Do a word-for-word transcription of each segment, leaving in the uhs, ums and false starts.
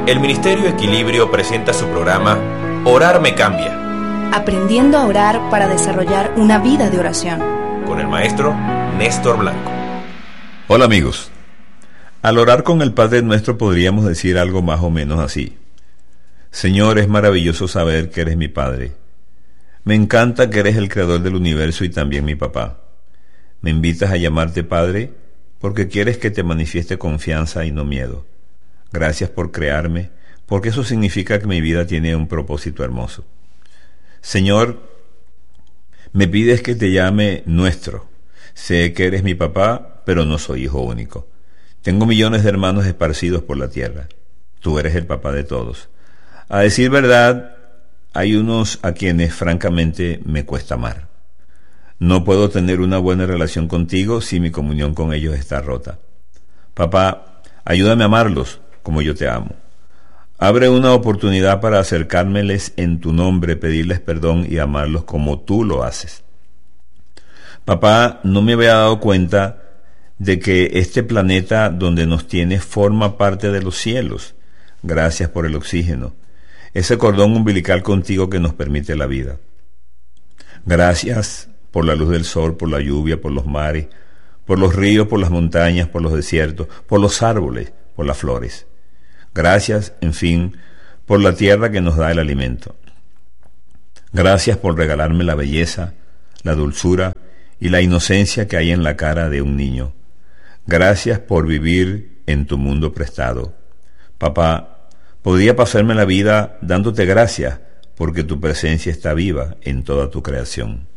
El Ministerio Equilibrio presenta su programa Orar me cambia. Aprendiendo a orar para desarrollar una vida de oración. Con el maestro Néstor Blanco. Hola amigos. Al orar con el Padre Nuestro podríamos decir algo más o menos así: Señor, es maravilloso saber que eres mi Padre. Me encanta que eres el creador del universo y también mi papá. Me invitas a llamarte Padre porque quieres que te manifieste confianza y no miedo. Gracias por crearme, porque eso significa que mi vida tiene un propósito hermoso. Señor, me pides que te llame nuestro. Sé que eres mi papá, pero no soy hijo único. Tengo millones de hermanos esparcidos por la tierra. Tú eres el papá de todos. A decir verdad, hay unos a quienes francamente me cuesta amar. No puedo tener una buena relación contigo si mi comunión con ellos está rota. Papá, ayúdame a amarlos como yo te amo. Abre una oportunidad para acercármeles en tu nombre, pedirles perdón y amarlos como tú lo haces. Papá, no me había dado cuenta de que este planeta donde nos tienes forma parte de los cielos. Gracias por el oxígeno, ese cordón umbilical contigo que nos permite la vida. Gracias por la luz del sol, por la lluvia, por los mares, por los ríos, por las montañas, por los desiertos, por los árboles, por las flores. Gracias, en fin, por la tierra que nos da el alimento. Gracias por regalarme la belleza, la dulzura y la inocencia que hay en la cara de un niño. Gracias por vivir en tu mundo prestado. Papá, podría pasarme la vida dándote gracias porque tu presencia está viva en toda tu creación.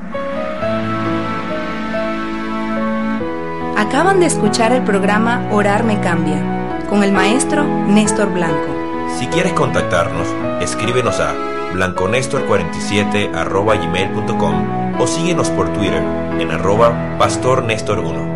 Acaban de escuchar el programa Orar me cambia, con el maestro Néstor Blanco. Si quieres contactarnos, escríbenos a blanconestor cuarenta y siete arroba gmail punto com o síguenos por Twitter en arroba pastor nestor uno.